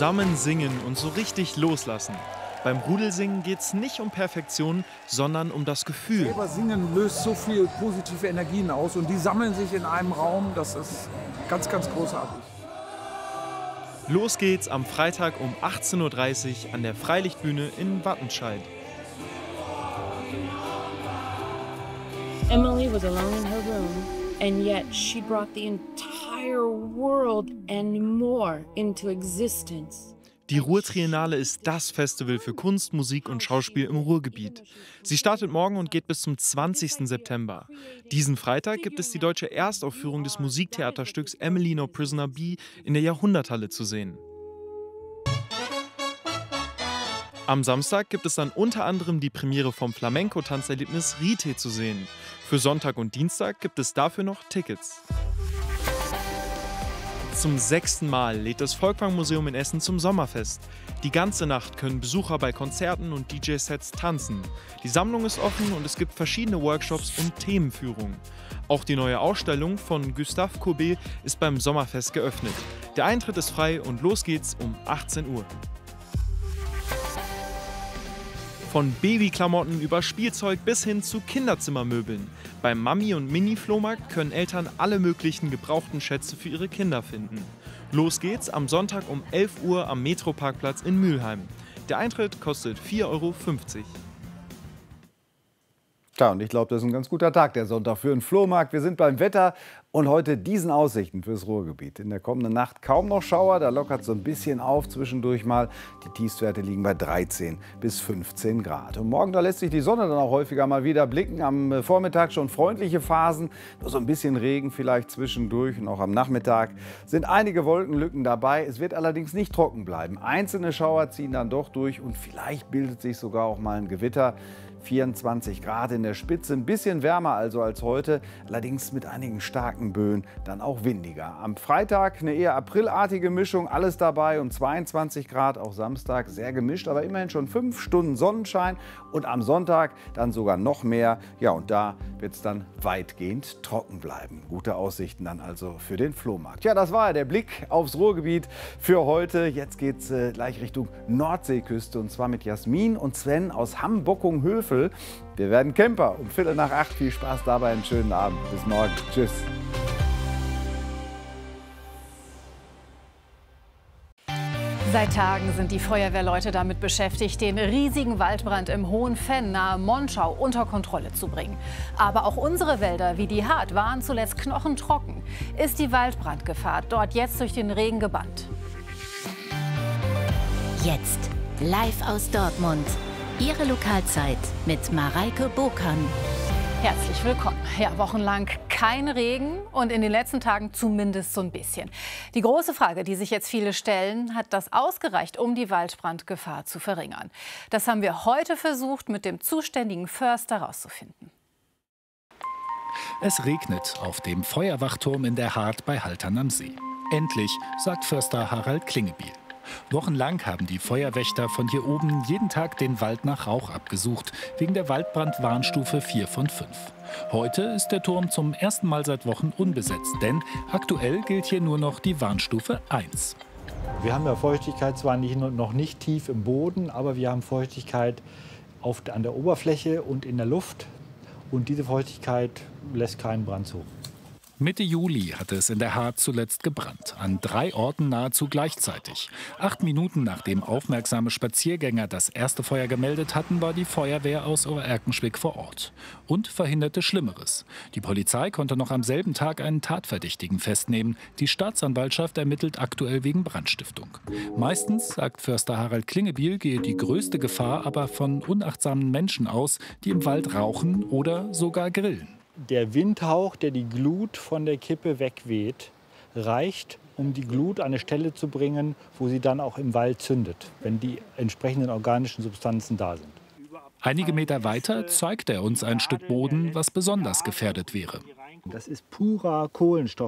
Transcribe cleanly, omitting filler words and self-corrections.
Zusammen singen und so richtig loslassen. Beim Rudelsingen geht es nicht um Perfektion, sondern um das Gefühl. Selber singen löst so viel positive Energien aus und die sammeln sich in einem Raum. Das ist ganz, ganz großartig. Los geht's am Freitag um 18:30 Uhr an der Freilichtbühne in Wattenscheid. Emily was alone in her room, and yet she brought the entire world and more into existence. Die Ruhr-Triennale ist das Festival für Kunst, Musik und Schauspiel im Ruhrgebiet. Sie startet morgen und geht bis zum 20. September. Diesen Freitag gibt es die deutsche Erstaufführung des Musiktheaterstücks Emily No Prisoner B in der Jahrhunderthalle zu sehen. Am Samstag gibt es dann unter anderem die Premiere vom Flamenco-Tanzerlebnis Rite zu sehen. Für Sonntag und Dienstag gibt es dafür noch Tickets. Zum 6. Mal lädt das Folkwang-Museum in Essen zum Sommerfest. Die ganze Nacht können Besucher bei Konzerten und DJ-Sets tanzen. Die Sammlung ist offen und es gibt verschiedene Workshops und Themenführungen. Auch die neue Ausstellung von Gustave Courbet ist beim Sommerfest geöffnet. Der Eintritt ist frei und los geht's um 18 Uhr. Von Babyklamotten über Spielzeug bis hin zu Kinderzimmermöbeln. Beim Mami- und Mini-Flohmarkt können Eltern alle möglichen gebrauchten Schätze für ihre Kinder finden. Los geht's am Sonntag um 11 Uhr am Metroparkplatz in Mülheim. Der Eintritt kostet 4,50 Euro. Tja, und ich glaube, das ist ein ganz guter Tag, der Sonntag für einen Flohmarkt. Wir sind beim Wetter und heute diesen Aussichten fürs Ruhrgebiet. In der kommenden Nacht kaum noch Schauer, da lockert so ein bisschen auf zwischendurch mal. Die Tiefstwerte liegen bei 13 bis 15 Grad. Und morgen, da lässt sich die Sonne dann auch häufiger mal wieder blicken. Am Vormittag schon freundliche Phasen, nur so ein bisschen Regen vielleicht zwischendurch. Und auch am Nachmittag sind einige Wolkenlücken dabei. Es wird allerdings nicht trocken bleiben. Einzelne Schauer ziehen dann doch durch und vielleicht bildet sich sogar auch mal ein Gewitter. 24 Grad in der Spitze, ein bisschen wärmer also als heute, allerdings mit einigen starken Böen, dann auch windiger. Am Freitag eine eher aprilartige Mischung, alles dabei um 22 Grad, auch Samstag sehr gemischt, aber immerhin schon 5 Stunden Sonnenschein und am Sonntag dann sogar noch mehr. Ja, und da wird es dann weitgehend trocken bleiben. Gute Aussichten dann also für den Flohmarkt. Ja, das war der Blick aufs Ruhrgebiet für heute. Jetzt geht es gleich Richtung Nordseeküste und zwar mit Jasmin und Sven aus Hamm-Bockum-Hövel. Wir werden Camper um 7:45. Viel Spaß dabei, einen schönen Abend. Bis morgen. Tschüss. Seit Tagen sind die Feuerwehrleute damit beschäftigt, den riesigen Waldbrand im Hohen Venn nahe Monschau unter Kontrolle zu bringen. Aber auch unsere Wälder wie die Hart waren zuletzt knochentrocken. Ist die Waldbrandgefahr dort jetzt durch den Regen gebannt? Jetzt live aus Dortmund. Ihre Lokalzeit mit Mareike Bokan. Herzlich willkommen. Ja, wochenlang kein Regen und in den letzten Tagen zumindest so ein bisschen. Die große Frage, die sich jetzt viele stellen, hat das ausgereicht, um die Waldbrandgefahr zu verringern? Das haben wir heute versucht, mit dem zuständigen Förster herauszufinden. Es regnet auf dem Feuerwachturm in der Hart bei Haltern am See. Endlich, sagt Förster Harald Klingebiel. Wochenlang haben die Feuerwächter von hier oben jeden Tag den Wald nach Rauch abgesucht, wegen der Waldbrandwarnstufe 4 von 5. Heute ist der Turm zum ersten Mal seit Wochen unbesetzt, denn aktuell gilt hier nur noch die Warnstufe 1. Wir haben ja Feuchtigkeit zwar noch nicht tief im Boden, aber wir haben Feuchtigkeit an der Oberfläche und in der Luft. Und diese Feuchtigkeit lässt keinen Brand zu. Mitte Juli hatte es in der Hart zuletzt gebrannt, an 3 Orten nahezu gleichzeitig. 8 Minuten nachdem aufmerksame Spaziergänger das erste Feuer gemeldet hatten, war die Feuerwehr aus Obererkenschwick vor Ort und verhinderte Schlimmeres. Die Polizei konnte noch am selben Tag einen Tatverdächtigen festnehmen. Die Staatsanwaltschaft ermittelt aktuell wegen Brandstiftung. Meistens, sagt Förster Harald Klingebiel, gehe die größte Gefahr aber von unachtsamen Menschen aus, die im Wald rauchen oder sogar grillen. Der Windhauch, der die Glut von der Kippe wegweht, reicht, um die Glut an eine Stelle zu bringen, wo sie dann auch im Wald zündet, wenn die entsprechenden organischen Substanzen da sind. Einige Meter weiter zeigt er uns ein Stück Boden, was besonders gefährdet wäre. Das ist purer Kohlenstoff.